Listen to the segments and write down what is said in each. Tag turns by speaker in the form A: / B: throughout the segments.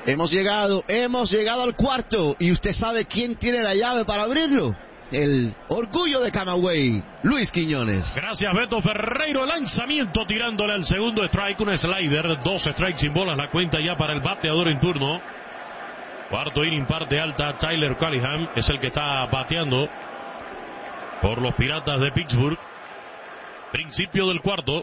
A: Hemos llegado al cuarto. ¿Y usted sabe quién tiene la llave para abrirlo? El orgullo de Camagüey, Luis Quiñones.
B: Gracias, Beto Ferreiro. Lanzamiento tirándole al segundo strike, un slider, 2 strikes sin bolas, la cuenta ya para el bateador en turno. Cuarto inning, parte alta. Tyler Callihan es el que está bateando por los Piratas de Pittsburgh. Principio del cuarto.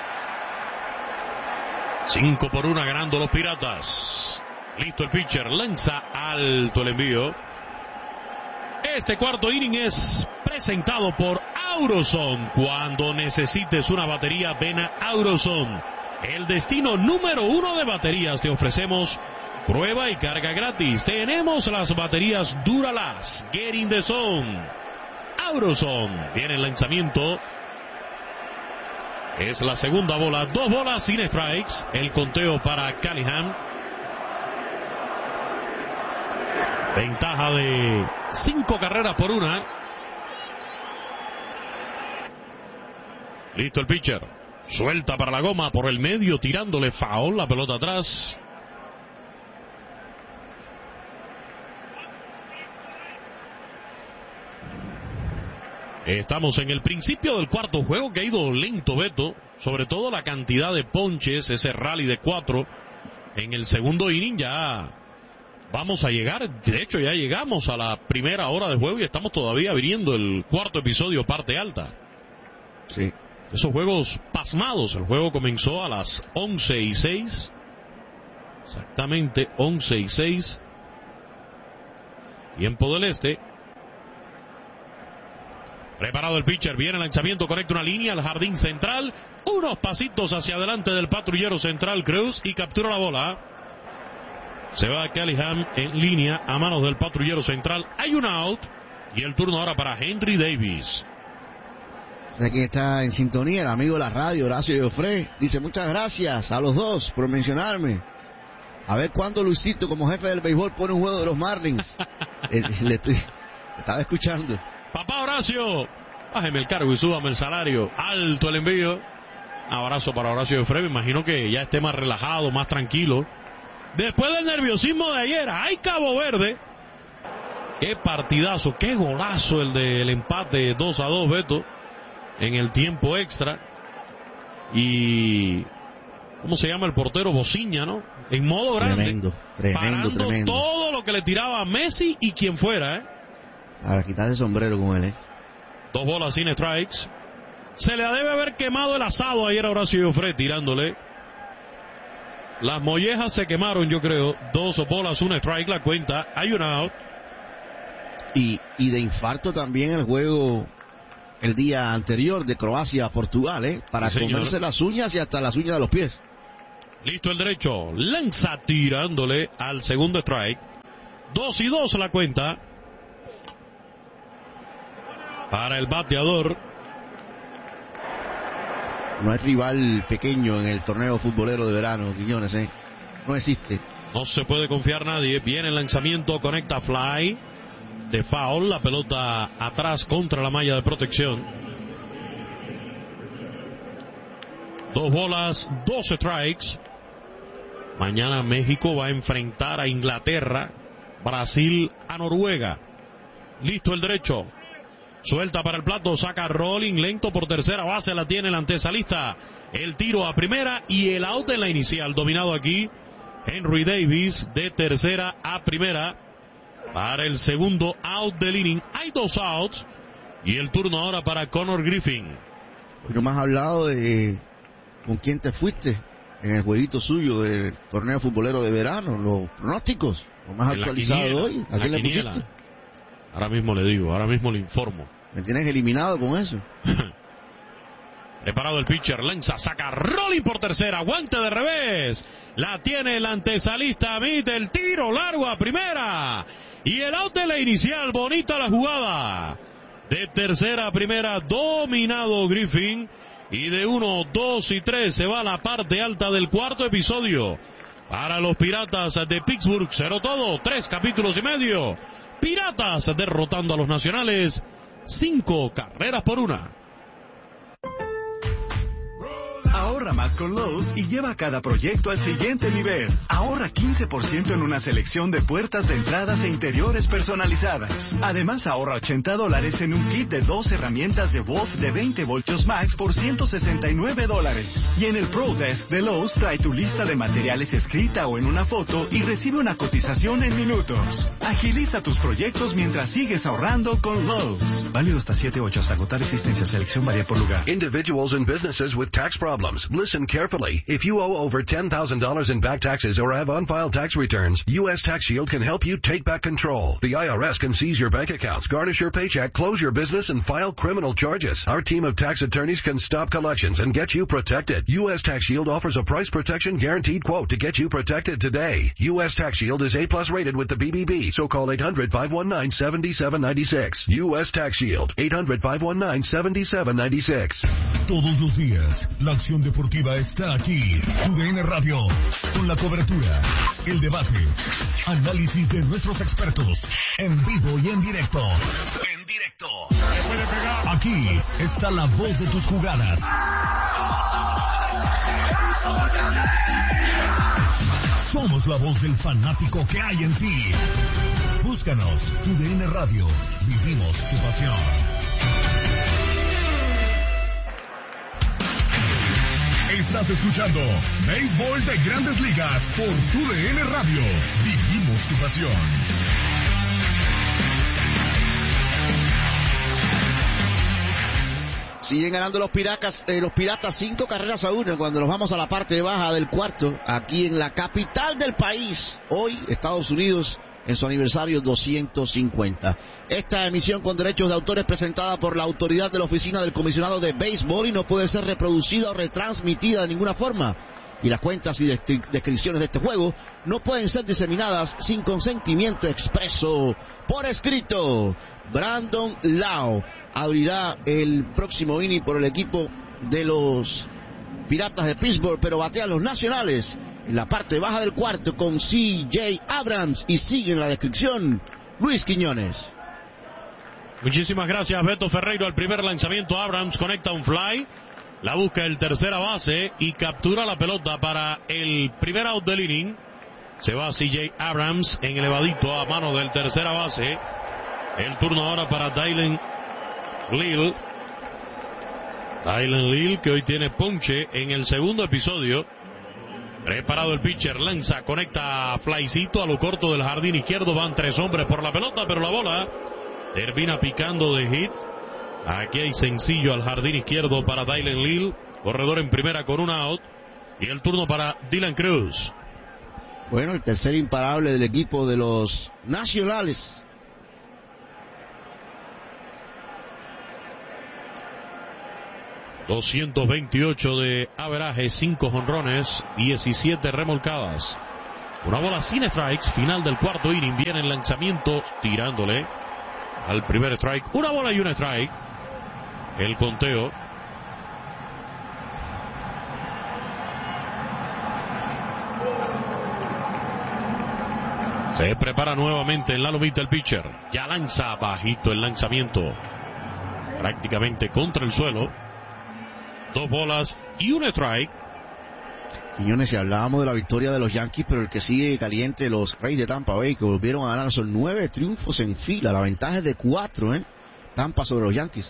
B: 5-1 ganando los Piratas. Listo el pitcher, lanza alto el envío. Este cuarto inning es presentado por Auroson. Cuando necesites una batería, ven a Auroson. El destino número 1 de baterías. Te ofrecemos prueba y carga gratis. Tenemos las baterías Duralast. Get in the zone. Auroson. Viene el lanzamiento. Es la segunda bola. 2 bolas sin strikes. El conteo para Callihan. Ventaja de 5 carreras por 1. Listo el pitcher. Suelta para la goma por el medio, tirándole foul, la pelota atrás. Estamos en el principio del cuarto juego, que ha ido lento, Beto. Sobre todo la cantidad de ponches, ese rally de 4 en el segundo inning. Ya vamos a llegar, de hecho ya llegamos a la primera hora de juego y estamos todavía abriendo el cuarto episodio, parte alta.
A: Sí.
B: Esos juegos pasmados. El juego comenzó a las 11:06. Exactamente 11:06. Tiempo del este. Preparado el pitcher, viene el lanzamiento, conecta una línea al jardín central, unos pasitos hacia adelante del patrullero central Cruz y captura la bola. Se va Callihan en línea a manos del patrullero central. Hay un out y el turno ahora para Henry Davis.
A: Aquí está en sintonía el amigo de la radio, Horacio Joffre. Dice: muchas gracias a los dos por mencionarme. A ver cuándo Luisito, como jefe del béisbol, pone un juego de los Marlins. Estaba escuchando.
B: Papá Horacio, bájeme el cargo y súbame el salario. Alto el envío. Abrazo para Horacio Joffre. Me imagino que ya esté más relajado, más tranquilo. Después del nerviosismo de ayer, ¡ay, Cabo Verde! ¡Qué partidazo! ¡Qué golazo el del empate 2-2, Beto! En el tiempo extra. Y ¿cómo se llama el portero? Bociña, ¿no? En modo grande. Tremendo. Todo lo que le tiraba a Messi y quien fuera, ¿eh?
A: Para quitar el sombrero con él,
B: 2 bolas sin strikes. Se le debe haber quemado el asado ayer a Horacio Joffre tirándole. Las mollejas se quemaron, yo creo. 2 bolas, 1 strike, la cuenta. Hay un out.
A: Y de infarto también el juego el día anterior de Croacia a Portugal, para
B: sí,
A: comerse las uñas y hasta las uñas de los pies.
B: Listo el derecho. Lanza tirándole al segundo strike. 2-2 la cuenta. Para el bateador.
A: No hay rival pequeño en el torneo futbolero de verano, Quiñones, no existe.
B: No se puede confiar nadie. Viene el lanzamiento, conecta fly de foul, la pelota atrás contra la malla de protección. 2 bolas, 2 strikes. Mañana México va a enfrentar a Inglaterra, Brasil a Noruega. Listo el derecho. Suelta para el plato, saca rolling lento por tercera base, la tiene el antesalista. El tiro a primera y el out en la inicial. Dominado aquí Henry Davis de tercera a primera. Para el segundo out del inning. Hay 2 outs y el turno ahora para Connor Griffin.
A: Pero más hablado de con quién te fuiste en el jueguito suyo del torneo futbolero de verano, los pronósticos, lo más actualizado de hoy. ¿A quién le pusiste?
B: Ahora mismo le digo, ahora mismo le informo.
A: Me tienes eliminado con eso.
B: Preparado el pitcher, lanza, saca rolling por tercera, guante de revés. La tiene el antesalista, mete el tiro largo a primera. Y el out de la inicial, bonita la jugada. De tercera a primera, dominado Griffin. Y de 1, 2 y 3 se va a la parte alta del cuarto episodio. Para los Piratas de Pittsburgh, 0-todo, 3 capítulos y medio. Piratas derrotando a los Nacionales 5 carreras por 1.
C: Ahorra más con Lowe's y lleva cada proyecto al siguiente nivel. Ahorra 15% en una selección de puertas de entradas e interiores personalizadas. Además, ahorra $80 en un kit de 2 herramientas de Wolf de 20 voltios max por $169. Y en el Pro Desk de Lowe's trae tu lista de materiales escrita o en una foto y recibe una cotización en minutos. Agiliza tus proyectos mientras sigues ahorrando con Lowe's. Válido hasta 7/8 hasta agotar existencia. Selección varía por lugar.
D: Individuals and businesses with tax problems. Listen carefully. If you owe over $10,000 in back taxes or have unfiled tax returns, U.S. Tax Shield can help you take back control. The IRS can seize your bank accounts, garnish your paycheck, close your business, and file criminal charges. Our team of tax attorneys can stop collections and get you protected. U.S. Tax Shield offers a price protection guaranteed quote to get you protected today. U.S. Tax Shield is A+ rated with the BBB, so call 800-519-7796. U.S. Tax Shield, 800-519-7796.
E: Todos los días, la acción deportiva está aquí. TUDN Radio, con la cobertura, el debate, análisis de nuestros expertos, en vivo y en directo. Aquí está la voz de tus jugadas. Somos la voz del fanático que hay en ti. Búscanos, TUDN Radio. Vivimos tu pasión. Estás escuchando Béisbol de Grandes Ligas por TUDN Radio. Vivimos tu pasión.
A: Siguen ganando los Piratas 5 carreras a 1 cuando nos vamos a la parte baja del cuarto, aquí en la capital del país. Hoy, Estados Unidos, en su aniversario 250. Esta emisión con derechos de autor es presentada por la autoridad de la Oficina del Comisionado de Béisbol y no puede ser reproducida o retransmitida de ninguna forma. Y las cuentas y descripciones de este juego no pueden ser diseminadas sin consentimiento expreso por escrito. Brandon Lowe abrirá el próximo inning por el equipo de los Piratas de Pittsburgh, pero batea a los Nacionales en la parte baja del cuarto con C.J. Abrams, y sigue en la descripción Luis Quiñones.
B: Muchísimas gracias, Beto Ferreiro. Al primer lanzamiento, Abrams conecta un fly, la busca el tercera base y captura la pelota para el primer out del inning. Se va C.J. Abrams en elevadito a mano del tercera base. El turno ahora para Dylan Lil. Dylan Lil, que hoy tiene ponche en el segundo episodio. Preparado el pitcher, lanza, conecta flycito a lo corto del jardín izquierdo. Van 3 hombres por la pelota, pero la bola termina picando de hit. Aquí hay sencillo al jardín izquierdo para Dylan Lil. Corredor en primera con un out. Y el turno para Dylan Cruz.
A: Bueno, el tercer imparable del equipo de los Nacionales.
B: .228 de averaje, 5 jonrones, 17 remolcadas. Una bola sin strikes, final del cuarto inning. Viene el lanzamiento tirándole al primer strike. Una bola y un strike. El conteo. Se prepara nuevamente en la lomita el pitcher. Ya lanza bajito el lanzamiento. Prácticamente contra el suelo. 2 bolas y un strike.
A: Quiñones, si hablábamos de la victoria de los Yankees, pero el que sigue caliente, los Rays de Tampa Bay, que volvieron a ganar, son 9 triunfos en fila. La ventaja es de 4, Tampa sobre los Yankees.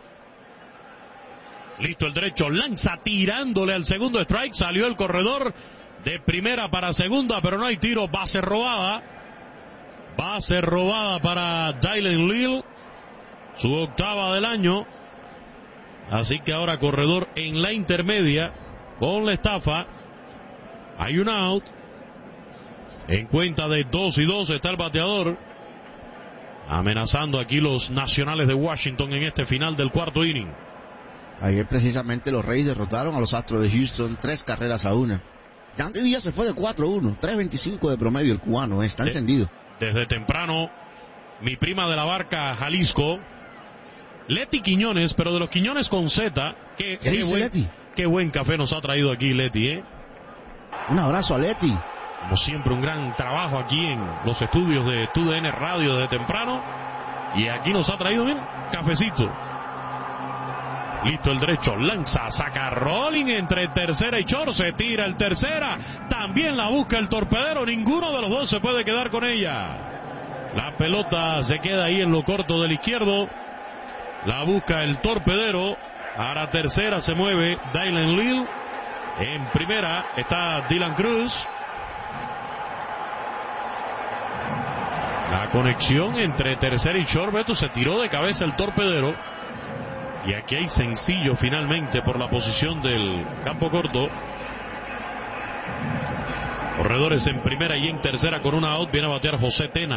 B: Listo el derecho, lanza tirándole al segundo strike. Salió el corredor de primera para segunda, pero no hay tiro. Base robada. Base robada para Dylan Lil, su octava del año. Así que ahora corredor en la intermedia con la estafa. Hay un out. En cuenta de 2-2 está el bateador. Amenazando aquí los Nacionales de Washington en este final del cuarto inning.
A: Ayer precisamente los Reyes derrotaron a los Astros de Houston 3 carreras a 1. Yandy Díaz se fue de 4-1, 3.25 de promedio el cubano, está encendido.
B: Desde temprano, mi prima de la barca, Jalisco, Leti Quiñones, pero de los Quiñones con Z. Qué buen café nos ha traído aquí Leti,
A: Un abrazo a Leti.
B: Como siempre, un gran trabajo aquí en los estudios de TUDN Radio desde temprano. Y aquí nos ha traído, bien, cafecito. Listo el derecho, lanza, saca rolling entre tercera y short, se tira el tercera, también la busca el torpedero, ninguno de los dos se puede quedar con ella. La pelota se queda ahí en lo corto del izquierdo, la busca el torpedero, a la tercera se mueve Dylan Lil, en primera está Dylan Cruz. La conexión entre tercera y short, Beto, se tiró de cabeza el torpedero. Y aquí hay sencillo finalmente por la posición del campo corto. Corredores en primera y en tercera con una out. Viene a batear José Tena.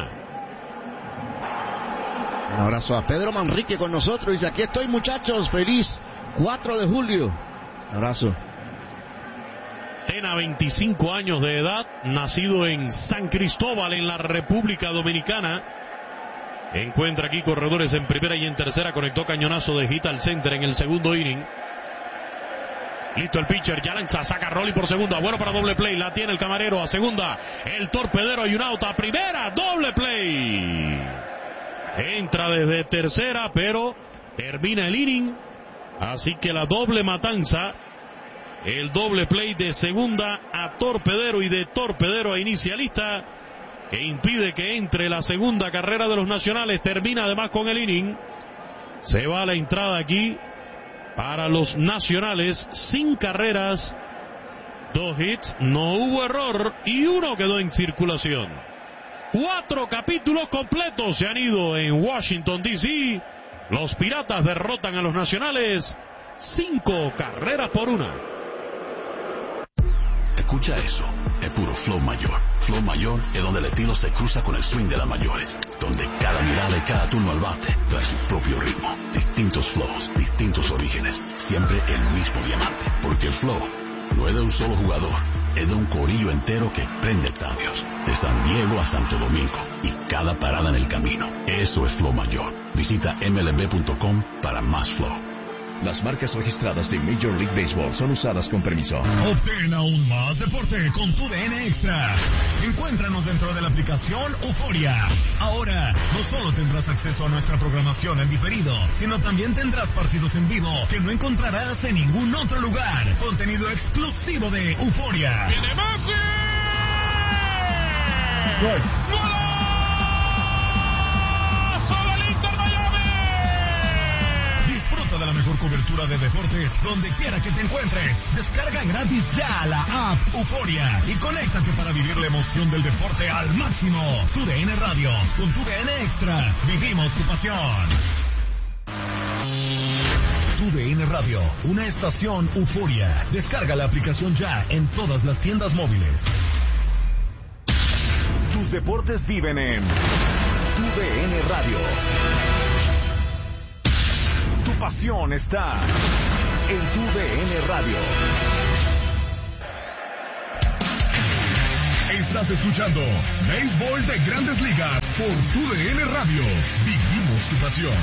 A: Un abrazo a Pedro Manrique con nosotros. Dice, aquí estoy, muchachos, feliz 4 de julio. Un abrazo.
B: Tena, 25 años de edad, nacido en San Cristóbal, en la República Dominicana. Encuentra aquí corredores en primera y en tercera. Conectó cañonazo de hit al center en el segundo inning. Listo el pitcher, ya lanza, saca Rolly por segunda. Bueno para doble play, la tiene el camarero a segunda. El torpedero, hay un out a primera, doble play. Entra desde tercera, pero termina el inning. Así que la doble matanza. El doble play de segunda a torpedero y de torpedero a inicialista, que impide que entre la segunda carrera de los nacionales. Termina además con el inning. Se va la entrada aquí para los nacionales, sin carreras, 2 hits, no hubo error y uno quedó en circulación. 4 capítulos completos se han ido en Washington DC. Los Piratas derrotan a los nacionales 5 carreras por 1.
F: Escucha eso, es puro flow mayor. Flow mayor es donde el estilo se cruza con el swing de las mayores, donde cada mirada y cada turno al bate trae su propio ritmo. Distintos flows, distintos orígenes, siempre el mismo diamante. Porque el flow no es de un solo jugador, es de un corillo entero que prende estadios, de San Diego a Santo Domingo y cada parada en el camino. Eso es flow mayor. Visita mlb.com para más flow.
G: Las marcas registradas de Major League Baseball son usadas con permiso.
E: Obtén aún más deporte con TUDN Extra. Encuéntranos dentro de la aplicación Euforia. Ahora, no solo tendrás acceso a nuestra programación en diferido, sino también tendrás partidos en vivo que no encontrarás en ningún otro lugar. Contenido exclusivo de Euforia.
B: ¡Viene Messi!
E: Disfruta de la mejor cobertura de deportes donde quiera que te encuentres. Descarga gratis ya la app Euforia y conéctate para vivir la emoción del deporte al máximo. TUDN Radio, con TUDN Extra, vivimos tu pasión. TUDN Radio, una estación Euforia. Descarga la aplicación ya en todas las tiendas móviles. Tus deportes viven en TUDN Radio. Tu pasión está en TUDN Radio. Estás escuchando Béisbol de Grandes Ligas por TUDN Radio. Vivimos tu pasión.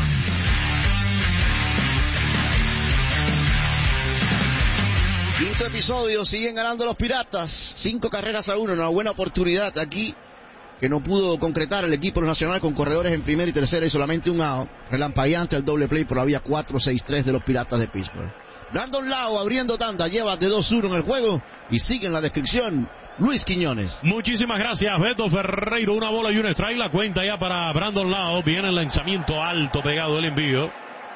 A: Quinto episodio, siguen ganando los Piratas, 5 carreras a 1, una buena oportunidad aquí que no pudo concretar el equipo nacional con corredores en primera y tercera y solamente un out, relampagueante el doble play por la vía 4-6-3 de los Piratas de Pittsburgh. Brandon Lau abriendo tanda, lleva de 2-1 en el juego y sigue en la descripción Luis Quiñones.
B: Muchísimas gracias, Beto Ferreiro. Una bola y un strike, la cuenta ya para Brandon Lau. Viene el lanzamiento alto, pegado el envío.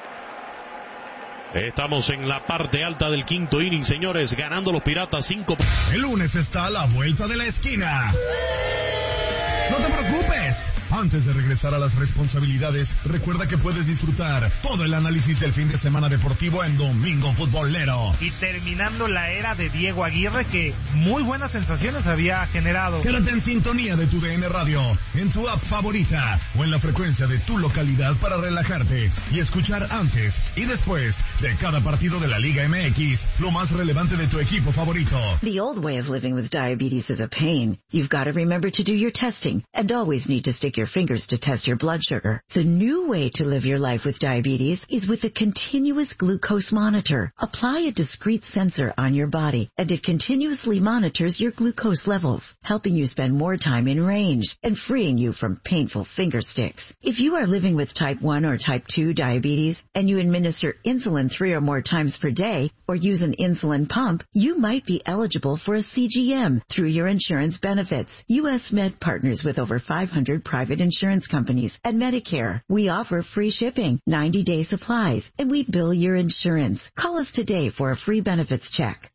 B: Estamos en la parte alta del quinto inning, señores, ganando los Piratas 5.
E: El lunes está a la vuelta de la esquina. No te preocupes. Antes de regresar a las responsabilidades, recuerda que puedes disfrutar todo el análisis del fin de semana deportivo en Domingo Futbolero.
H: Y terminando la era de Diego Aguirre, que muy buenas sensaciones había generado.
E: Quédate en sintonía de TUDN Radio, en tu app favorita o en la frecuencia de tu localidad para relajarte y escuchar antes y después de cada partido de la Liga MX lo más relevante de tu equipo favorito.
I: The old way of living with diabetes is a pain. You've got to remember to do your testing and always need to stick your fingers to test your blood sugar. The new way to live your life with diabetes is with a continuous glucose monitor. Apply a discrete sensor on your body, and it continuously monitors your glucose levels, helping you spend more time in range and freeing you from painful finger sticks. If you are living with type 1 or type 2 diabetes and you administer insulin 3 or more times per day or use an insulin pump, you might be eligible for a CGM through your insurance benefits. U.S. Med partners with over 500 private insurance companies and Medicare. We offer free shipping, 90-day supplies, and we bill your insurance. Call us today for a free benefits check.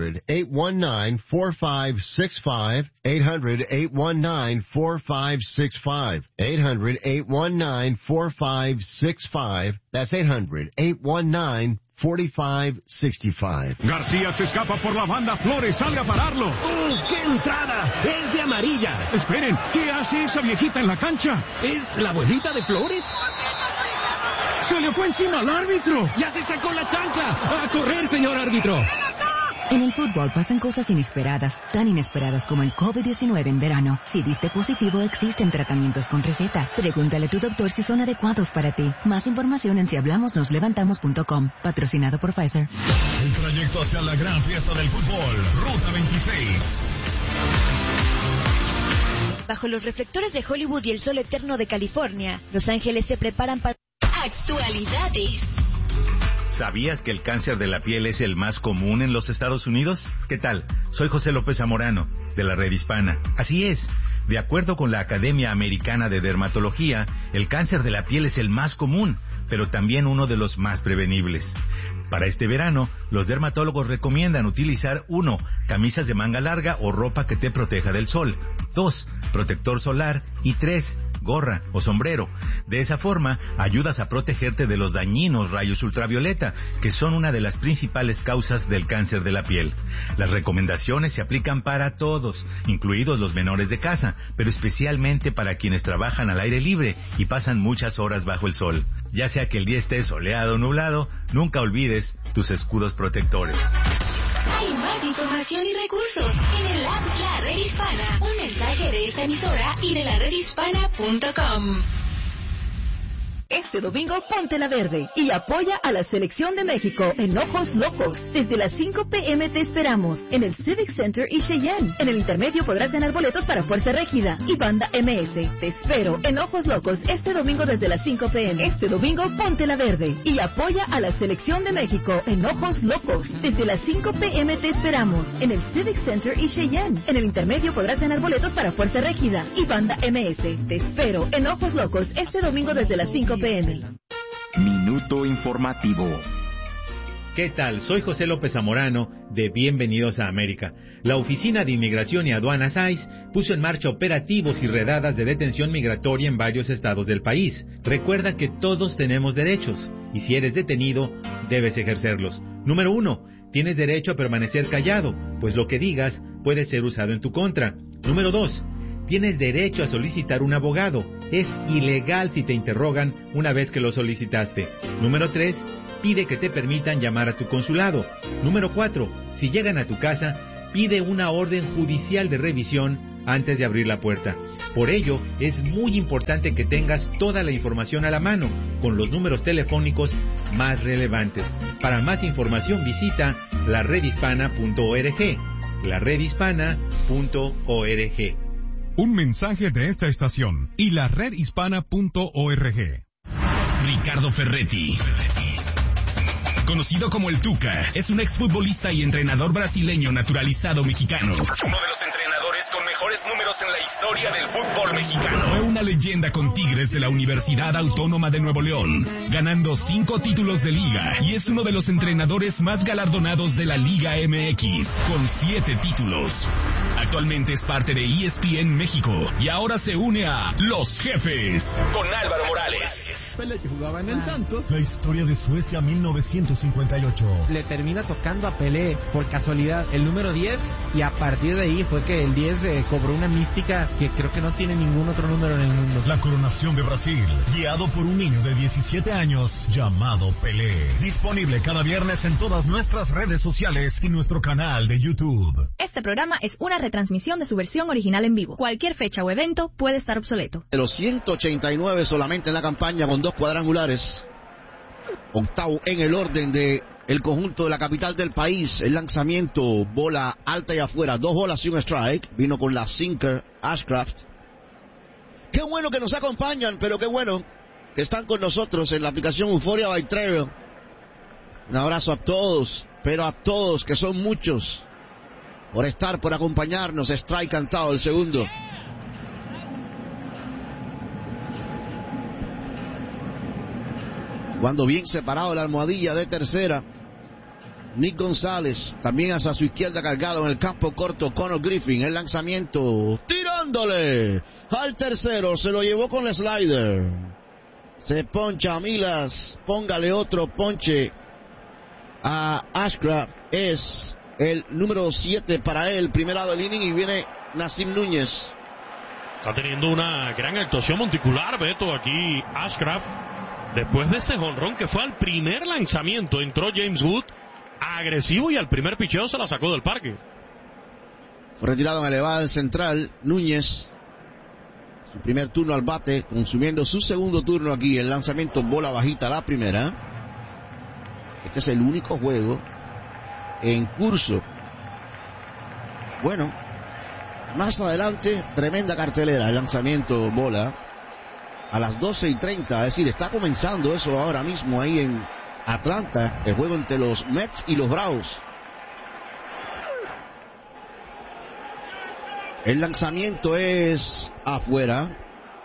J: 800-819-4565. 800-819-4565. 800-819-4565. That's 800-819-4565.
E: García se escapa por la banda, Flores sale a pararlo.
K: ¡Uf, qué entrada! ¡Es de amarilla!
E: Esperen, ¿qué hace esa viejita en la cancha?
K: ¿Es la abuelita de Flores?
E: ¡Se le fue encima al árbitro!
K: ¡Ya se sacó la chancla! ¡A correr, señor árbitro!
L: En el fútbol pasan cosas inesperadas, tan inesperadas como el COVID-19 en verano. Si diste positivo, existen tratamientos con receta. Pregúntale a tu doctor si son adecuados para ti. Más información en sihablamosnoslevantamos.com. Patrocinado por Pfizer.
E: El trayecto hacia la gran fiesta del fútbol, Ruta 26.
M: Bajo los reflectores de Hollywood y el sol eterno de California, Los Ángeles se preparan para...
N: Actualidades.
O: ¿Sabías que el cáncer de la piel es el más común en los Estados Unidos? ¿Qué tal? Soy José López Zamorano, de la Red Hispana. Así es. De acuerdo con la Academia Americana de Dermatología, el cáncer de la piel es el más común, pero también uno de los más prevenibles. Para este verano, los dermatólogos recomiendan utilizar 1. Camisas de manga larga o ropa que te proteja del sol. 2. Protector solar. Y 3. Gorra o sombrero. De esa forma, ayudas a protegerte de los dañinos rayos ultravioleta, que son una de las principales causas del cáncer de la piel. Las recomendaciones se aplican para todos, incluidos los menores de casa, pero especialmente para quienes trabajan al aire libre y pasan muchas horas bajo el sol. Ya sea que el día esté soleado o nublado, nunca olvides tus escudos protectores.
N: Hay más información y recursos en el app La Red Hispana. Un mensaje de esta emisora y de laredhispana.com.
P: Este domingo ponte la verde y apoya a la selección de México en Ojos Locos. Desde las 5 p.m. te esperamos en el Civic Center y Cheyenne. En el intermedio podrás ganar boletos para Fuerza Régida y Banda MS. Te espero en Ojos Locos este domingo desde las 5 p.m. Este domingo ponte la verde y apoya a la selección de México en Ojos Locos. Desde las 5 p.m. te esperamos en el Civic Center y Cheyenne. En el intermedio podrás ganar boletos para Fuerza Régida y Banda MS. Te espero en Ojos Locos este domingo desde las 5 p.m.
Q: Minuto informativo.
R: ¿Qué tal? Soy José López Zamorano de Bienvenidos a América. La Oficina de Inmigración y Aduanas ICE puso en marcha operativos y redadas de detención migratoria en varios estados del país. Recuerda que todos tenemos derechos y si eres detenido, debes ejercerlos. Número 1. Tienes derecho a permanecer callado, pues lo que digas puede ser usado en tu contra. Número 2. Tienes derecho a solicitar un abogado. Es ilegal si te interrogan una vez que lo solicitaste. Número 3. Pide que te permitan llamar a tu consulado. Número 4. Si llegan a tu casa, pide una orden judicial de revisión antes de abrir la puerta. Por ello, es muy importante que tengas toda la información a la mano, con los números telefónicos más relevantes. Para más información visita laredhispana.org. laredhispana.org.
E: Un mensaje de esta estación y la redhispana.org.
Q: Ricardo Ferretti, conocido como el Tuca, es un exfutbolista y entrenador brasileño naturalizado mexicano. Uno de los entrenadores con mejores números en la historia del fútbol mexicano. Fue una leyenda con Tigres de la Universidad Autónoma de Nuevo León, ganando 5 títulos de liga, y es uno de los entrenadores más galardonados de la Liga MX, con 7 títulos. Actualmente es parte de ESPN México y ahora se une a Los Jefes con Álvaro Morales.
S: Pelé, que jugaba en el Santos.
E: La historia de Suecia 1958.
S: Le termina tocando a Pelé por casualidad el número 10 y a partir de ahí fue que el 10 cobró una mística que creo que no tiene ningún otro número en el mundo.
E: La coronación de Brasil, guiado por un niño de 17 años llamado Pelé. Disponible cada viernes en todas nuestras redes sociales y nuestro canal de YouTube.
T: Este programa es una retransmisión de su versión original en vivo. Cualquier fecha o evento puede estar obsoleto.
A: De los 189 solamente en la campaña con 2 cuadrangulares. Octavo en el orden de el conjunto de la capital del país. El lanzamiento, bola alta y afuera, 2 bolas y un strike. Vino con la sinker Ashcraft. Qué bueno que nos acompañan, pero qué bueno que están con nosotros en la aplicación Euphoria by Trevor. Un abrazo a todos, pero a todos, que son muchos, por estar, por acompañarnos. Strike cantado el segundo. Cuando bien separado la almohadilla de tercera. Nick González, también hacia su izquierda cargado en el campo corto. Connor Griffin, el lanzamiento, tirándole al tercero, se lo llevó con el slider. Se poncha a Milas, póngale otro ponche a Ashcraft. Es el número 7 para él, primer lado del inning, y viene Nasim Núñez.
B: Está teniendo una gran actuación monticular, Beto, aquí Ashcraft. Después de ese jonrón que fue al primer lanzamiento, entró James Wood agresivo y al primer picheo se la sacó del parque.
A: Fue retirado en elevada del central Núñez. Su primer turno al bate, consumiendo su segundo turno aquí. El lanzamiento, bola bajita, la primera. Este es el único juego en curso. Bueno, más adelante, tremenda cartelera. El lanzamiento, bola. A las 12:30, es decir, está comenzando eso ahora mismo ahí en Atlanta, el juego entre los Mets y los Bravos. El lanzamiento es afuera.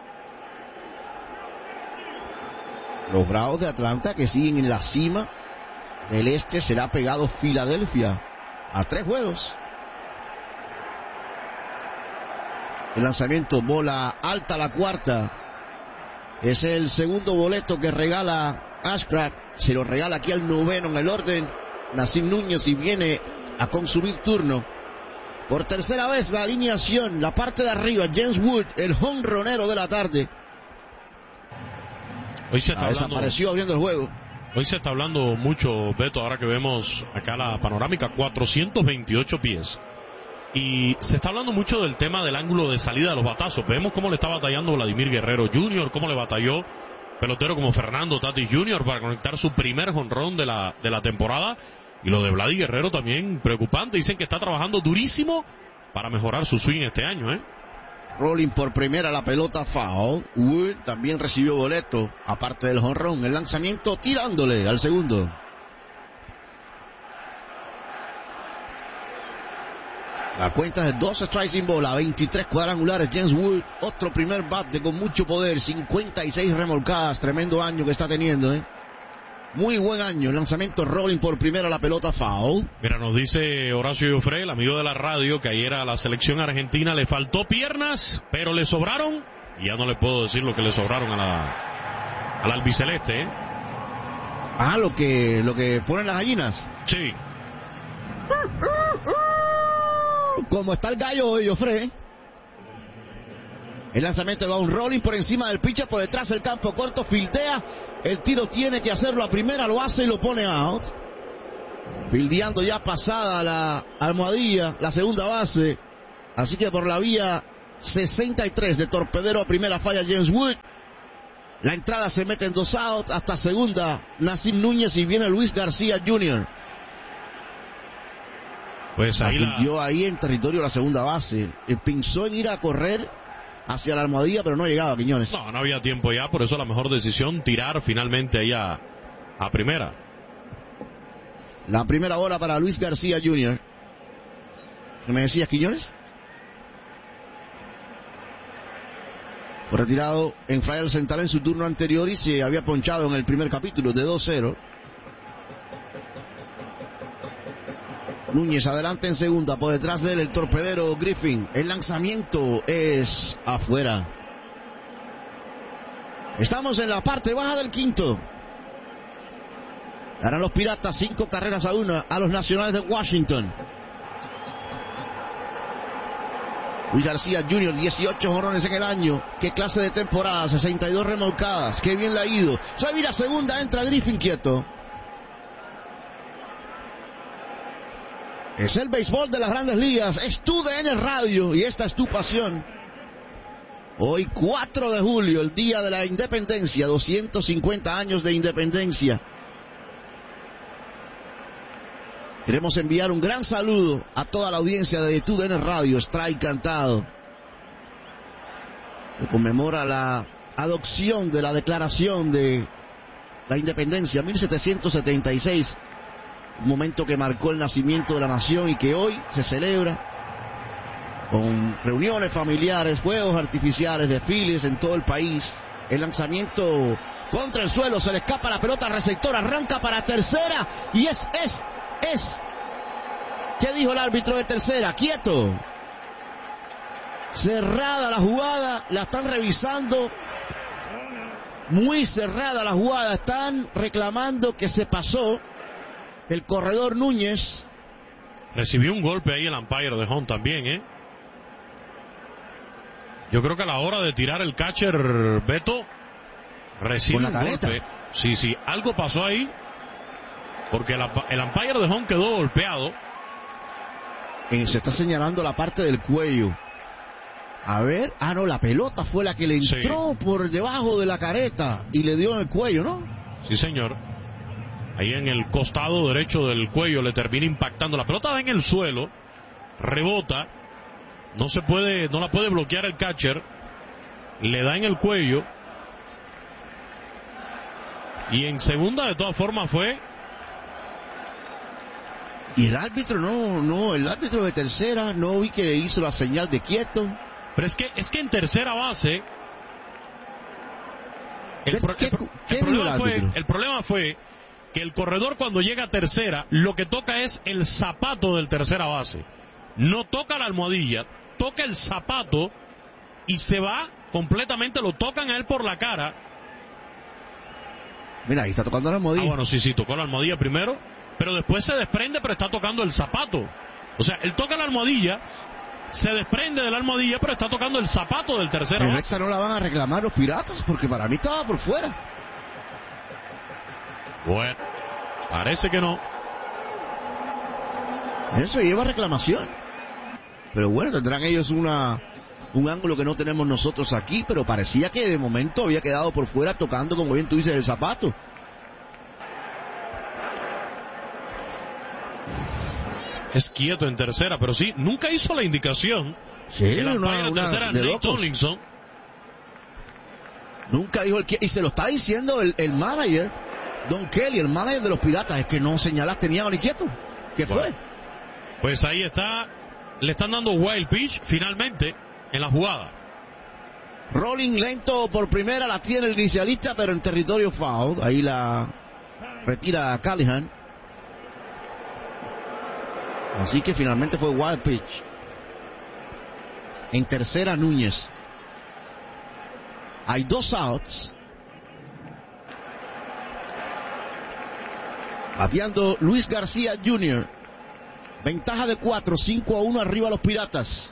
A: Los Bravos de Atlanta, que siguen en la cima del este, será pegado Filadelfia a 3 juegos. El lanzamiento, bola alta, la cuarta. Es el segundo boleto que regala Ashcraft. Se lo regala aquí al noveno en el orden Nasim Núñez, y viene a consumir turno. Por tercera vez la alineación, la parte de arriba, James Wood, el jonronero de la tarde.
B: Hoy se está
A: desapareció abriendo el juego.
B: Hoy se está hablando mucho, Beto, ahora que vemos acá la panorámica, 428 pies. Y se está hablando mucho del tema del ángulo de salida de los batazos. Vemos cómo le está batallando Vladimir Guerrero Jr., cómo le batalló pelotero como Fernando Tatis Jr. para conectar su primer jonrón de la temporada. Y lo de Vladimir Guerrero también preocupante. Dicen que está trabajando durísimo para mejorar su swing este año,
A: Rolling por primera, la pelota foul. Wood también recibió boleto, aparte del jonrón. El lanzamiento tirándole al segundo. La cuenta de 2 strikes sin bola, 23 cuadrangulares. James Wood, otro primer bate con mucho poder, 56 remolcadas. Tremendo año que está teniendo, Muy buen año. El lanzamiento rolling por primera, la pelota foul.
B: Mira, nos dice Horacio Joffre, el amigo de la radio, que ayer a la selección argentina le faltó piernas, pero le sobraron. Y ya no le puedo decir lo que le sobraron a la albiceleste,
A: lo que ponen las gallinas.
B: Sí.
A: Como está el gallo hoy, Joffre. El lanzamiento va un rolling por encima del pitcher, por detrás del campo corto, fildea. El tiro tiene que hacerlo a primera, lo hace y lo pone out. Fildeando ya pasada la almohadilla, la segunda base. Así que por la vía 63 de torpedero a primera falla James Wood. La entrada se mete en 2 outs, hasta segunda Nasim Núñez, y viene Luis García Jr.
B: Pues ahí
A: ahí en territorio la segunda base. Pensó en ir a correr hacia la almohadilla, pero no llegaba, Quiñones.
B: No había tiempo ya, por eso la mejor decisión, tirar finalmente ahí a primera.
A: La primera bola para Luis García Jr. ¿Qué me decías, Quiñones? Fue retirado en fly al central en su turno anterior y se había ponchado en el primer capítulo de 2-0. Núñez adelante en segunda, por detrás de él el torpedero Griffin. El lanzamiento es afuera. Estamos en la parte baja del quinto. Ganan los Piratas 5 carreras a 1 a los Nacionales de Washington. Luis García Jr., 18 jonrones en el año. Qué clase de temporada, 62 remolcadas. Qué bien le ha ido. Se vira segunda, entra Griffin quieto. Es el béisbol de las Grandes Ligas. Es tu DN Radio y esta es tu pasión. Hoy 4 de julio, el día de la independencia, 250 años de independencia. Queremos enviar un gran saludo a toda la audiencia de TUDN Radio, Strike Cantado. Se conmemora la adopción de la Declaración de la Independencia, 1776. Un momento que marcó el nacimiento de la nación y que hoy se celebra con reuniones familiares, fuegos artificiales, desfiles en todo el país. El lanzamiento contra el suelo, se le escapa la pelota al receptor, arranca para tercera y es. ¿Qué dijo el árbitro de tercera? Quieto. Cerrada la jugada, la están revisando. Muy cerrada la jugada, están reclamando que se pasó el corredor Núñez.
B: Recibió un golpe ahí el umpire de home también, Yo creo que a la hora de tirar el catcher, Beto, recibe un golpe. Sí, algo pasó ahí. Porque el umpire de home quedó golpeado.
A: Se está señalando la parte del cuello. A ver, no, la pelota fue la que le entró por debajo de la careta y le dio en el cuello, ¿no?
B: Sí, señor. Ahí en el costado derecho del cuello le termina impactando. La pelota va en el suelo, rebota, no la puede bloquear el catcher, le da en el cuello. Y en segunda, de todas formas, fue.
A: Y el árbitro el árbitro de tercera no vi que le hizo la señal de quieto.
B: Pero es que en tercera base el problema fue que el corredor cuando llega a tercera lo que toca es el zapato del tercera base. No toca la almohadilla, toca el zapato y se va completamente, lo tocan a él por la cara.
A: Mira, ahí está tocando la almohadilla.
B: Bueno, sí, tocó la almohadilla primero, pero después se desprende, pero está tocando el zapato. O sea, él toca la almohadilla, se desprende de la almohadilla, pero está tocando el zapato del tercera base.
A: Pero esta no la van a reclamar los Piratas, porque para mí estaba por fuera.
B: Bueno, parece que no.
A: Eso lleva reclamación. Pero bueno, tendrán ellos un ángulo que no tenemos nosotros aquí, pero parecía que de momento había quedado por fuera tocando, como bien tú dices, el zapato.
B: Es quieto en tercera, pero sí, nunca hizo la indicación.
A: Sí,
B: que la tercera
A: de
B: Nate Tomlinson.
A: Nunca dijo y se lo está diciendo el manager, Don Kelly, el manager de los Piratas, es que no señalaste ni a ni quieto. ¿Qué fue?
B: Pues ahí está, le están dando wild pitch finalmente en la jugada.
A: Rolling lento por primera, la tiene el inicialista, pero en territorio foul. Ahí la retira Callahan. Así que finalmente fue wild pitch. En tercera, Núñez. Hay 2 outs. Bateando Luis García Jr. Ventaja de 4, 5-1 arriba los Piratas.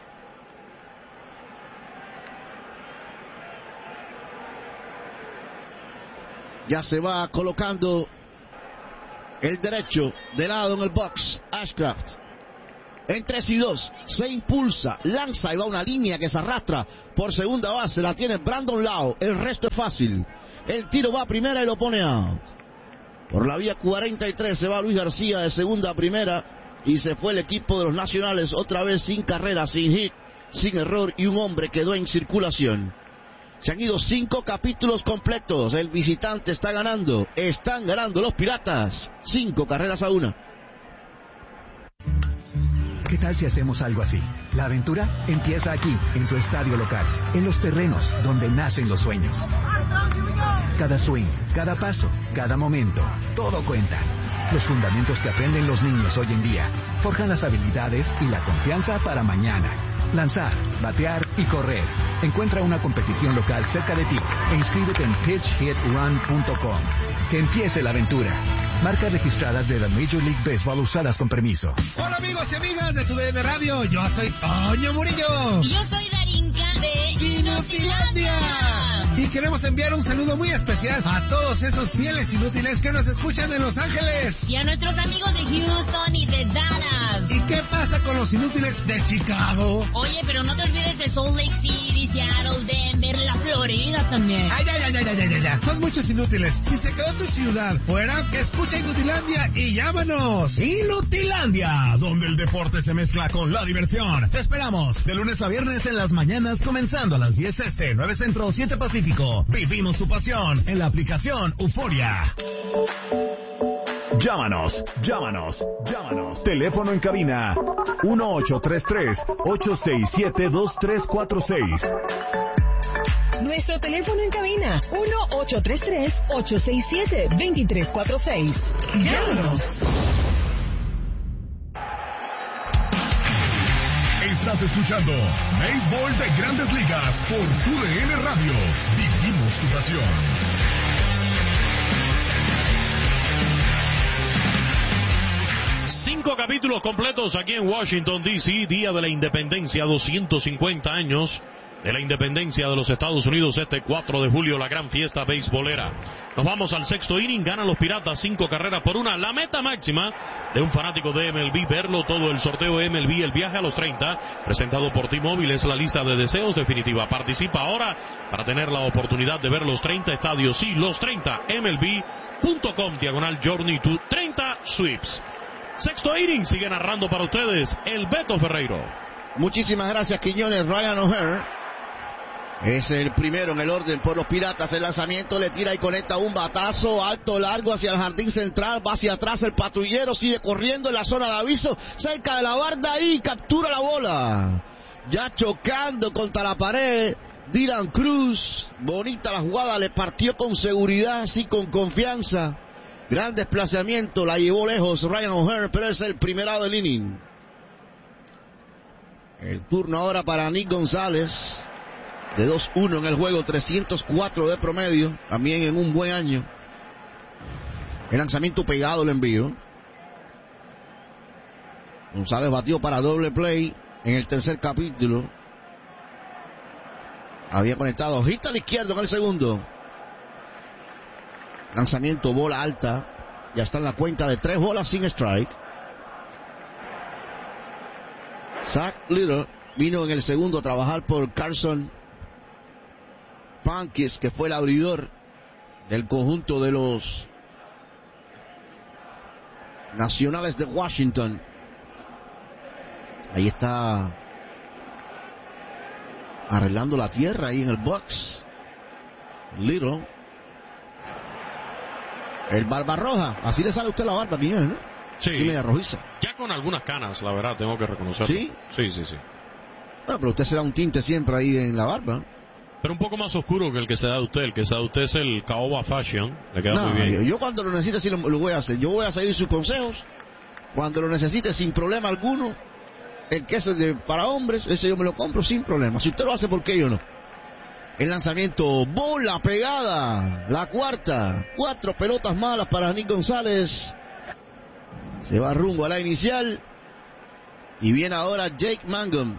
A: Ya se va colocando el derecho de lado en el box. Ashcraft. En 3-2, se impulsa, lanza y va una línea que se arrastra por segunda base. La tiene Brandon Lau. El resto es fácil. El tiro va a primera y lo pone out. Por la vía 43 se va Luis García de segunda a primera. Y se fue el equipo de los Nacionales otra vez sin carrera, sin hit, sin error. Y un hombre quedó en circulación. Se han ido 5 capítulos completos. El visitante está ganando. Están ganando los Piratas. 5-1.
U: ¿Qué tal si hacemos algo así? La aventura empieza aquí, en tu estadio local, en los terrenos donde nacen los sueños. Cada swing, cada paso, cada momento, todo cuenta. Los fundamentos que aprenden los niños hoy en día forjan las habilidades y la confianza para mañana. Lanzar, batear y correr. Encuentra una competición local cerca de ti e inscríbete en pitchhitrun.com. Que empiece la aventura. Marcas registradas de la Major League Baseball usadas con permiso.
K: Hola amigos y amigas de TUDN Radio, yo soy Toño Murillo.
N: Y yo soy
C: queremos enviar un saludo muy especial a todos esos fieles inútiles que nos escuchan en Los Ángeles.
V: Y a nuestros amigos de Houston y de Dallas.
C: ¿Y qué pasa con los inútiles de Chicago?
V: Oye, pero no te olvides de Salt Lake City, Seattle, Denver, la Florida también.
C: Ay, ya. Son muchos inútiles. Si se quedó tu ciudad fuera, escucha Inutilandia y llámanos.
E: Inutilandia, donde el deporte se mezcla con la diversión. Te esperamos de lunes a viernes en las mañanas, comenzando a las 10 este, 9 centro, 7 pacífico. Vivimos tu pasión en la aplicación Euforia.
W: Llámanos. Teléfono en cabina 1833-867-2346.
P: Nuestro teléfono en cabina 1833-867-2346. Llámanos.
E: Estás escuchando Béisbol de Grandes Ligas por TUDN Radio. Vivimos tu pasión.
B: 5 capítulos completos aquí en Washington, D.C., Día de la Independencia, 250 años de la Independencia de los Estados Unidos, este 4 de julio, la gran fiesta beisbolera. Nos vamos al sexto inning, ganan los Piratas 5 carreras por 1, la meta máxima de un fanático de MLB, verlo todo el sorteo MLB, el viaje a los 30, presentado por T-Mobile, es la lista de deseos definitiva. Participa ahora para tener la oportunidad de ver los 30 estadios, sí, los 30, MLB.com/Journey to 30 Sweeps. Sexto inning, sigue narrando para ustedes el Beto Ferreiro.
A: Muchísimas gracias, Quiñones. Ryan O'Hearn es el primero en el orden por los Piratas. El lanzamiento le tira y conecta un batazo alto, largo hacia el jardín central. Va hacia atrás el patrullero, sigue corriendo en la zona de aviso, cerca de la barda y captura la bola. Ya chocando contra la pared, Dylan Cruz. Bonita la jugada, le partió con seguridad, así con confianza. Gran desplazamiento, la llevó lejos Ryan O'Hearn, pero es el primerado del inning. El turno ahora para Nick González, de 2-1 en el juego, 304 de promedio, también en un buen año. El lanzamiento pegado, el envío. González batió para doble play en el tercer capítulo. Había conectado hojita a la izquierda en el segundo. Lanzamiento, bola alta. Ya está en la cuenta de 3 bolas sin strike. Zach Little vino en el segundo a trabajar por Carson Funkis, que fue el abridor del conjunto de los Nacionales de Washington. Ahí está arreglando la tierra ahí en el box Little. El barba roja, así le sale a usted la barba, Quiñones, ¿no?
B: Sí.
A: Media rojiza.
B: Ya con algunas canas, la verdad, tengo que reconocerlo.
A: ¿Sí?
B: Sí.
A: Bueno, pero usted se da un tinte siempre ahí en la barba.
B: Pero un poco más oscuro que el que se da de usted. El que se da de usted es el Caoba Fashion. Le queda muy bien.
A: Yo cuando lo necesite sí lo voy a hacer. Yo voy a seguir sus consejos. Cuando lo necesite sin problema alguno. El queso para hombres, ese yo me lo compro sin problema. Si usted lo hace, ¿por qué yo no? El lanzamiento, bola pegada, la cuarta, 4 pelotas malas para Nick González. Se va rumbo a la inicial. Y viene ahora Jake Mangum.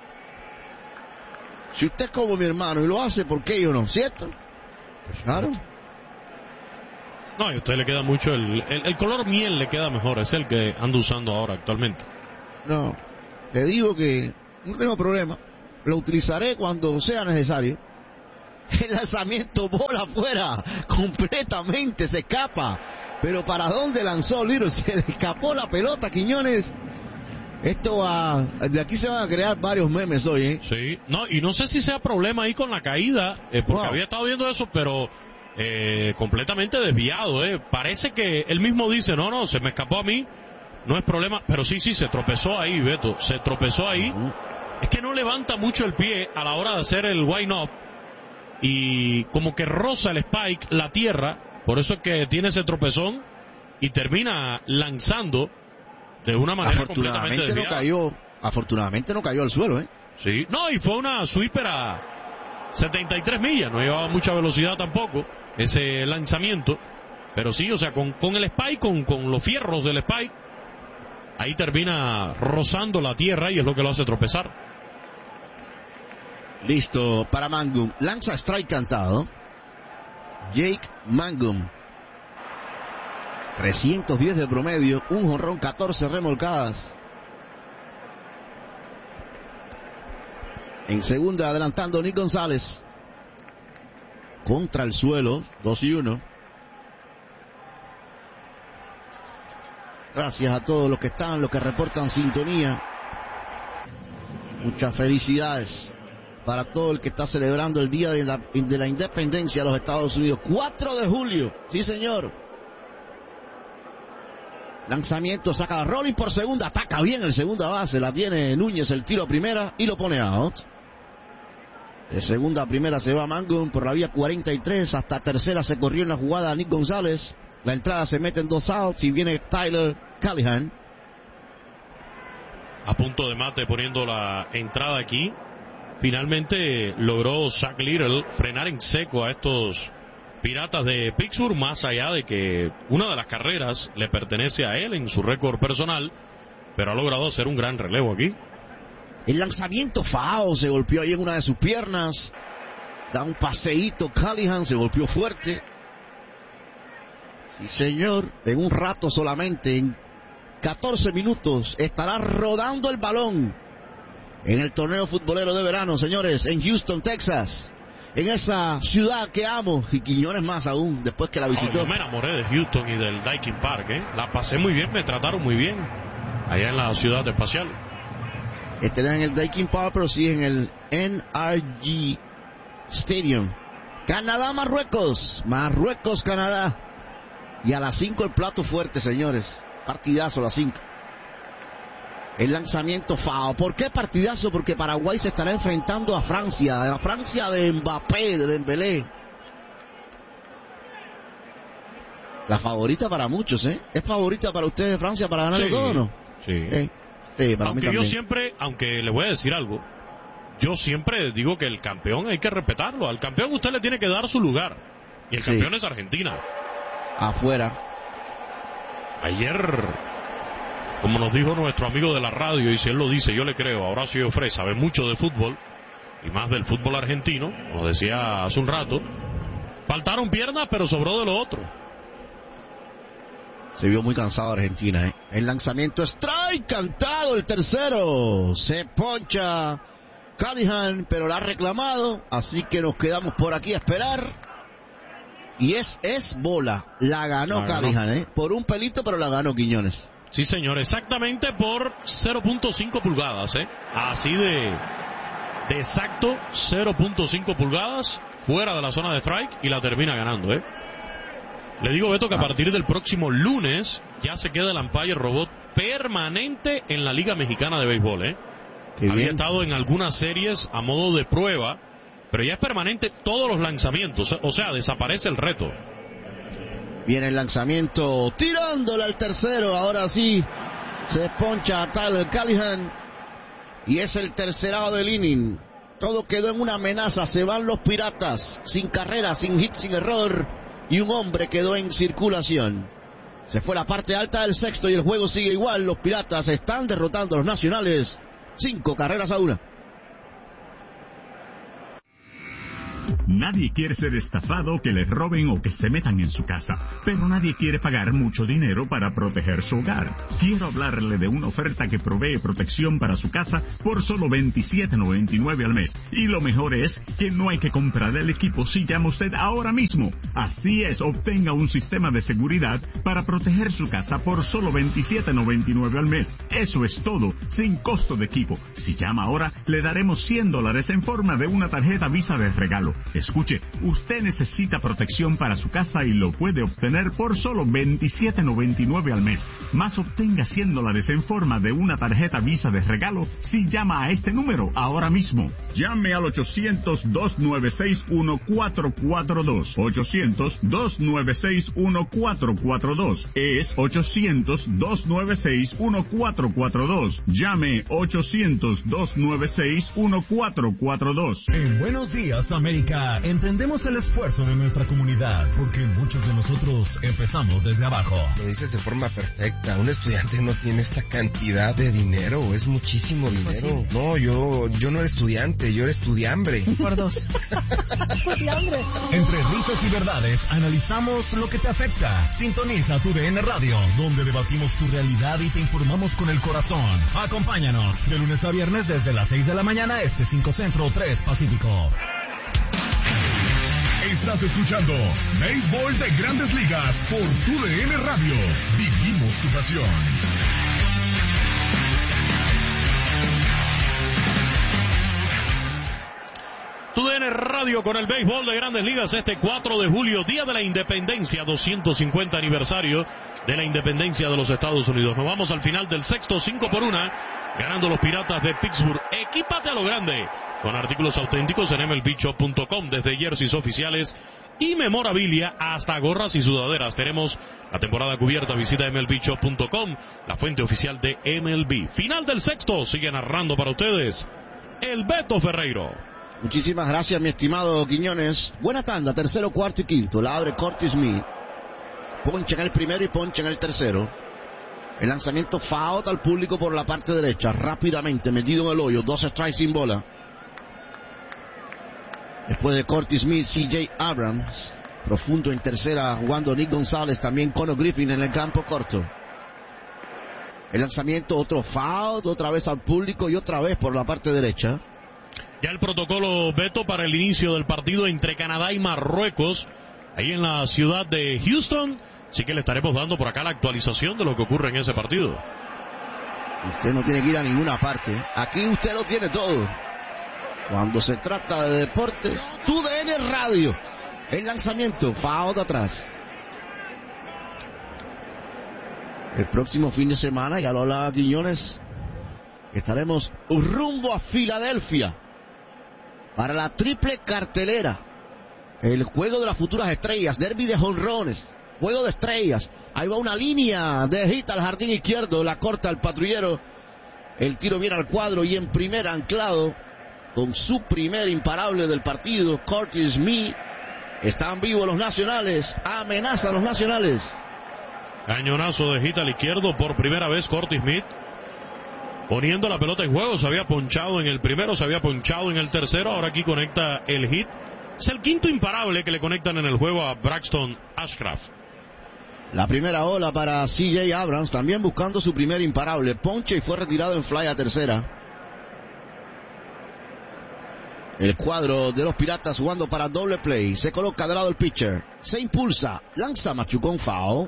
A: Si usted es como mi hermano y lo hace, ¿por qué yo no? ¿Cierto? Pues claro.
B: No, y a usted le queda mucho, el color miel le queda mejor, es el que ando usando ahora actualmente.
A: No, le digo que no tengo problema, lo utilizaré cuando sea necesario. El lanzamiento, bola afuera, completamente se escapa. Pero ¿para dónde lanzó Little? Se le escapó la pelota, Quiñones. Esto va, de aquí se van a crear varios memes hoy, ¿eh?
B: Sí, no, y no sé si sea problema ahí con la caída, porque había estado viendo eso, pero completamente desviado, Parece que él mismo dice, no, se me escapó a mí, no es problema, pero sí, se tropezó ahí, Beto, se tropezó ahí. Es que no levanta mucho el pie a la hora de hacer el wind-up, y como que roza el spike, la tierra, por eso es que tiene ese tropezón, y termina lanzando de una manera completamente desviada.
A: Afortunadamente no cayó al suelo,
B: Sí, no, y fue una sweeper a 73 millas, no llevaba mucha velocidad tampoco, ese lanzamiento, pero sí, o sea, con el spike, con los fierros del spike, ahí termina rozando la tierra y es lo que lo hace tropezar.
A: Listo para Mangum, lanza strike cantado. Jake Mangum. 310 de promedio, un jonrón, 14 remolcadas. En segunda, adelantando Nick González. Contra el suelo, 2-1. Gracias a todos los que están, los que reportan sintonía. Muchas felicidades para todo el que está celebrando el Día de la Independencia de los Estados Unidos. 4 de julio, sí señor. Lanzamiento, saca a Rolling por segunda, ataca bien el segunda base, la tiene Núñez, el tiro a primera y lo pone out. De segunda a primera se va Mangum por la vía 43, hasta tercera se corrió en la jugada Nick González. La entrada se mete en 2 outs y viene Tyler Callahan.
B: A punto de mate poniendo la entrada aquí. Finalmente logró Zach Little frenar en seco a estos Piratas de Pittsburgh, más allá de que una de las carreras le pertenece a él en su récord personal, pero ha logrado hacer un gran relevo aquí.
A: El lanzamiento foul, se golpeó ahí en una de sus piernas. Da un paseíto Callahan, se golpeó fuerte. Sí señor, en un rato solamente, en 14 minutos, estará rodando el balón en el torneo futbolero de verano, señores, en Houston, Texas. En esa ciudad que amo, y Quiñones más aún, después que la visitó.
B: Yo me enamoré de Houston y del Daikin Park, La pasé muy bien, me trataron muy bien allá en la ciudad espacial.
A: Este no es en el Daikin Park, pero sí en el NRG Stadium. Canadá, Marruecos, Canadá. Y a las 5 el plato fuerte, señores. Partidazo a las 5. El lanzamiento foul. ¿Por qué partidazo? Porque Paraguay se estará enfrentando a Francia. A la Francia de Mbappé, de Dembélé. La favorita para muchos, ¿Es favorita para ustedes Francia para ganar todo o no?
B: Sí.
A: Sí, para mí
B: aunque
A: también.
B: yo siempre, aunque le voy a decir algo, yo siempre digo que el campeón hay que respetarlo. Al campeón usted le tiene que dar su lugar. Y el campeón es Argentina.
A: Afuera.
B: Ayer, como nos dijo nuestro amigo de la radio, y si él lo dice, yo le creo, Horacio Frey sabe mucho de fútbol, y más del fútbol argentino, nos decía hace un rato, faltaron piernas, pero sobró de lo otro.
A: Se vio muy cansado Argentina, El lanzamiento strike, cantado el tercero. Se poncha Callahan, pero la ha reclamado, así que nos quedamos por aquí a esperar. Y es bola, la ganó Callahan, por un pelito, pero la ganó Quiñones.
B: Sí, señor, exactamente por 0.5 pulgadas, Así de exacto, 0.5 pulgadas fuera de la zona de strike y la termina ganando, Le digo, Beto, que a partir del próximo lunes ya se queda el umpire robot permanente en la Liga Mexicana de Béisbol, Había estado en algunas series a modo de prueba, pero ya es permanente todos los lanzamientos, o sea, desaparece el reto.
A: Viene el lanzamiento, tirándole al tercero, ahora sí, se poncha a Tyler Callahan, y es el tercerado del inning. Todo quedó en una amenaza, se van los Piratas, sin carrera, sin hit, sin error, y un hombre quedó en circulación. Se fue la parte alta del sexto y el juego sigue igual. Los Piratas están derrotando a los Nacionales 5-1.
E: Nadie quiere ser estafado, que les roben o que se metan en su casa, pero nadie quiere pagar mucho dinero para proteger su hogar. Quiero hablarle de una oferta que provee protección para su casa por solo $27.99 al mes. Y lo mejor es que no hay que comprar el equipo si llama usted ahora mismo. Así es, obtenga un sistema de seguridad para proteger su casa por solo $27.99 al mes. Eso es todo, sin costo de equipo. Si llama ahora, le daremos $100 en forma de una tarjeta Visa de regalo. Escuche, usted necesita protección para su casa y lo puede obtener por solo $27.99 al mes. Más obtenga $100 en forma de una tarjeta Visa de regalo si llama a este número ahora mismo. Llame al 800-296-1442. 800-296-1442. Es 800-296-1442. Llame 800-296-1442. En Buenos Días, América. Ahora entendemos el esfuerzo de nuestra comunidad, porque muchos de nosotros empezamos desde abajo.
D: Lo dices de forma perfecta. Un estudiante no tiene esta cantidad de dinero, es muchísimo dinero.
F: Pues sí.
D: No, yo no era estudiante, yo era estudiambre.
F: Por dos.
E: Entre risas y verdades, analizamos lo que te afecta. Sintoniza tu DN Radio, donde debatimos tu realidad y te informamos con el corazón. Acompáñanos de lunes a viernes desde las 6 de la mañana, 5 Centro, 3 Pacífico. Estás escuchando Béisbol de Grandes Ligas por tu DN Radio. Vivimos tu pasión.
B: TUDN Radio con el béisbol de Grandes Ligas este 4 de julio, Día de la Independencia, 250 aniversario de la independencia de los Estados Unidos. Nos vamos al final del sexto, 5-1, ganando los Piratas de Pittsburgh. Equípate a lo grande con artículos auténticos en MLBshop.com, desde jerseys oficiales y memorabilia hasta gorras y sudaderas. Tenemos la temporada cubierta. Visita MLBshop.com, la fuente oficial de MLB. Final del sexto, sigue narrando para ustedes el Beto Ferreiro.
A: Muchísimas gracias, mi estimado Quiñones. Buena tanda, tercero, cuarto y quinto. La abre Curtis Smith. Poncha en el primero y poncha en el tercero. El lanzamiento foul al público por la parte derecha. Rápidamente metido en el hoyo. 2 strikes sin bola. Después de Curtis Smith, C.J. Abrams. Profundo en tercera, jugando Nick González. También Conor Griffin en el campo corto. El lanzamiento, otro foul, otra vez al público y otra vez por la parte derecha.
B: Ya el protocolo, Beto, para el inicio del partido entre Canadá y Marruecos, ahí en la ciudad de Houston. Así que le estaremos dando por acá la actualización de lo que ocurre en ese partido.
A: Usted no tiene que ir a ninguna parte. Aquí usted lo tiene todo. Cuando se trata de deportes, TUDN Radio. El lanzamiento, foul de atrás. El próximo fin de semana, ya lo hablaba Quiñones, estaremos rumbo a Filadelfia para la triple cartelera, el juego de las futuras estrellas, derbi de jonrones, juego de estrellas. Ahí va una línea de hit al jardín izquierdo, la corta el patrullero, el tiro viene al cuadro y en primera anclado con su primer imparable del partido, Curtis Smith. Están vivos los nacionales, amenaza a los nacionales.
B: Cañonazo de hit al izquierdo por primera vez Curtis Smith, poniendo la pelota en juego. Se había ponchado en el primero, se había ponchado en el tercero, ahora aquí conecta el hit. Es el quinto imparable que le conectan en el juego a Braxton Ashcraft.
A: La primera ola para C.J. Abrams, también buscando su primer imparable. Ponche y fue retirado en fly a tercera. El cuadro de los Piratas jugando para doble play. Se coloca de lado el pitcher. Se impulsa, lanza machucón foul.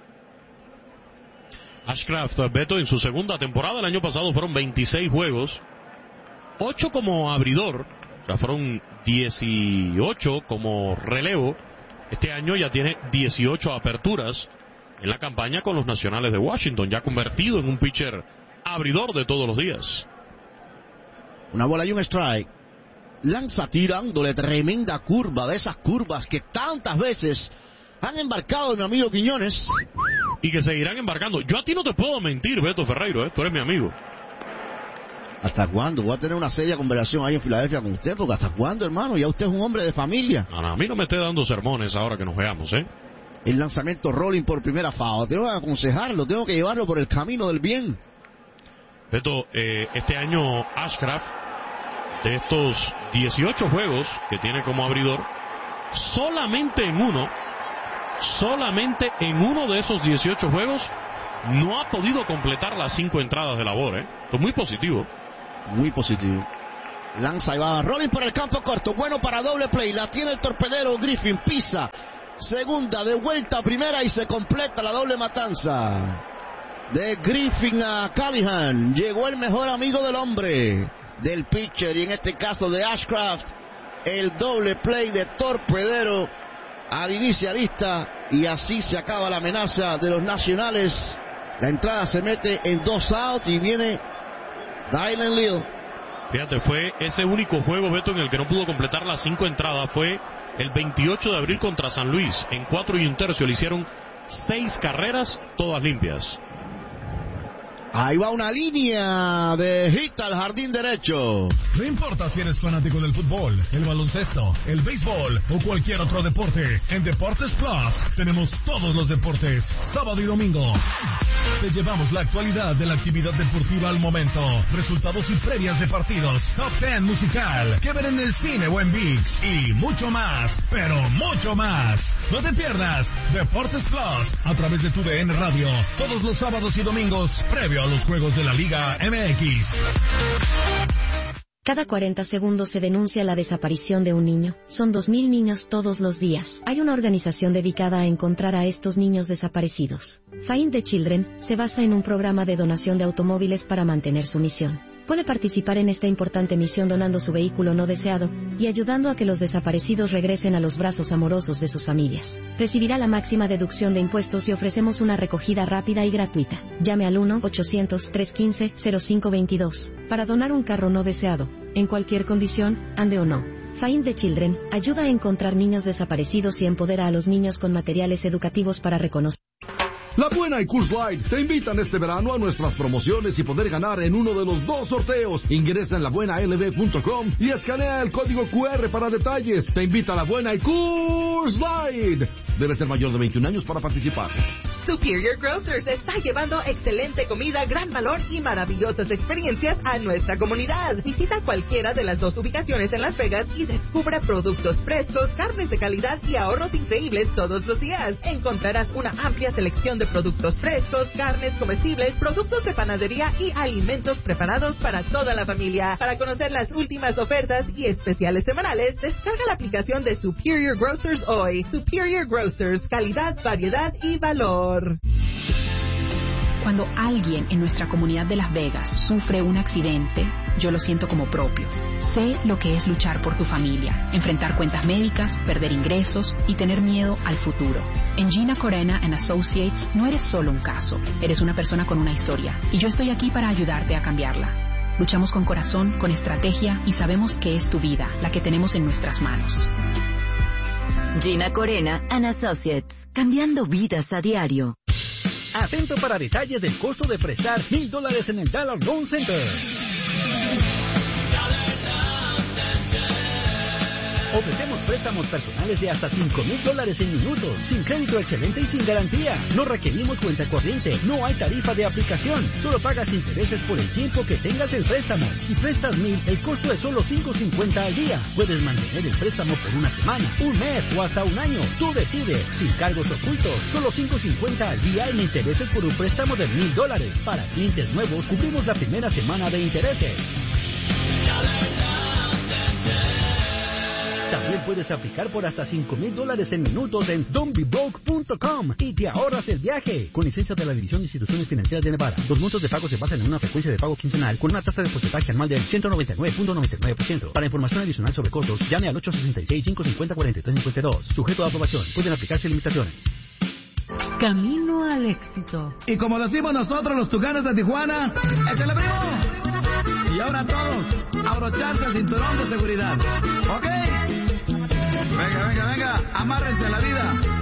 B: Ashcraft, Beto, en su segunda temporada, el año pasado fueron 26 juegos, 8 como abridor, o sea, fueron 18 como relevo. Este año ya tiene 18 aperturas en la campaña con los Nacionales de Washington, ya convertido en un pitcher abridor de todos los días.
A: Una bola y un strike. Lanza tirándole tremenda curva, de esas curvas que tantas veces han embarcado mi amigo Quiñones.
B: Y que seguirán embarcando. Yo a ti no te puedo mentir, Beto Ferreiro, tú eres mi amigo.
A: ¿Hasta cuándo? Voy a tener una seria conversación ahí en Filadelfia con usted, porque ¿hasta cuándo, hermano? Ya usted es un hombre de familia.
B: No, a mí no me esté dando sermones ahora que nos veamos,
A: El lanzamiento rolling por primera foul. Tengo que aconsejarlo, tengo que llevarlo por el camino del bien.
B: Beto, este año Ashcraft, de estos 18 juegos que tiene como abridor, solamente en uno de esos 18 juegos no ha podido completar las 5 entradas de labor. Esto es muy positivo.
A: Muy positivo. Lanza y va rolling por el campo corto, bueno para doble play, la tiene el torpedero Griffin, pisa segunda, de vuelta a primera y se completa la doble matanza de Griffin a Callahan. Llegó el mejor amigo del hombre, del pitcher, y en este caso de Ashcraft, el doble play de torpedero al inicialista, y así se acaba la amenaza de los nacionales. La entrada se mete en 2 outs y viene Dylan Lil.
B: Fíjate, fue ese único juego, Beto, en el que no pudo completar las 5 entradas. Fue el 28 de abril contra San Luis. En 4 1/3 le hicieron 6 carreras, todas limpias.
A: Ahí va una línea de hit al jardín derecho.
E: No importa si eres fanático del fútbol, el baloncesto, el béisbol o cualquier otro deporte, en Deportes Plus tenemos todos los deportes, sábado y domingo. Te llevamos la actualidad de la actividad deportiva al momento, resultados y previas de partidos, top 10 musical, que ver en el cine o en ViX y mucho más, pero mucho más. No te pierdas Deportes Plus a través de tu DN Radio, todos los sábados y domingos, previo a los juegos de la Liga MX.
F: Cada 40 segundos se denuncia la desaparición de un niño. Son 2.000 niños todos los días. Hay una organización dedicada a encontrar a estos niños desaparecidos. Find the Children se basa en un programa de donación de automóviles para mantener su misión. Puede participar en esta importante misión donando su vehículo no deseado y ayudando a que los desaparecidos regresen a los brazos amorosos de sus familias. Recibirá la máxima deducción de impuestos y ofrecemos una recogida rápida y gratuita. Llame al 1-800-315-0522 para donar un carro no deseado, en cualquier condición, ande o no. Find the Children ayuda a encontrar niños desaparecidos y empodera a los niños con materiales educativos para reconocer.
G: La Buena y Coors Light te invitan este verano a nuestras promociones y poder ganar en uno de los 2 sorteos. Ingresa en labuenalb.com y escanea el código QR para detalles. Te invita a La Buena y Coors Light. Debe ser mayor de 21 años para participar.
W: Superior Grocers está llevando excelente comida, gran valor y maravillosas experiencias a nuestra comunidad. Visita cualquiera de las 2 ubicaciones en Las Vegas y descubre productos frescos, carnes de calidad y ahorros increíbles todos los días. Encontrarás una amplia selección de productos frescos, carnes comestibles, productos de panadería y alimentos preparados para toda la familia. Para conocer las últimas ofertas y especiales semanales, descarga la aplicación de Superior Grocers hoy. Superior Grocers, calidad, variedad y valor.
X: Cuando alguien en nuestra comunidad de Las Vegas sufre un accidente, yo lo siento como propio. Sé lo que es luchar por tu familia, enfrentar cuentas médicas, perder ingresos y tener miedo al futuro. En Gina Corena & Associates no eres solo un caso, eres una persona con una historia y yo estoy aquí para ayudarte a cambiarla. Luchamos con corazón, con estrategia y sabemos que es tu vida la que tenemos en nuestras manos.
I: Gina Corena & Associates, cambiando vidas a diario.
K: Atento para detalles del costo de prestar $1,000 en el Dollar Loan Center. Ofrecemos préstamos personales de hasta $5,000 en minutos, sin crédito excelente y sin garantía. No requerimos cuenta corriente, no hay tarifa de aplicación, solo pagas intereses por el tiempo que tengas el préstamo. Si prestas $1,000, el costo es solo $5.50 al día. Puedes mantener el préstamo por una semana, un mes o hasta un año. Tú decides, sin cargos ocultos, solo $5.50 al día en intereses por un préstamo de $1,000. Para clientes nuevos, cubrimos la primera semana de intereses. También puedes aplicar por hasta $5,000 en minutos en don'tbebroke.com y te ahorras el viaje. Con licencia de la División de Instituciones Financieras de Nevada. Los montos de pago se basan en una frecuencia de pago quincenal con una tasa de porcentaje anual del 199.99%. Para información adicional sobre costos, llame al 866-550-4352. Sujeto a aprobación. Pueden aplicarse limitaciones.
Y: Camino al éxito.
C: Y como decimos nosotros los tucanes de Tijuana, ¡échale, primo! Y ahora todos, abrocharse el cinturón de seguridad. ¿Ok? Venga, amárrense a la vida.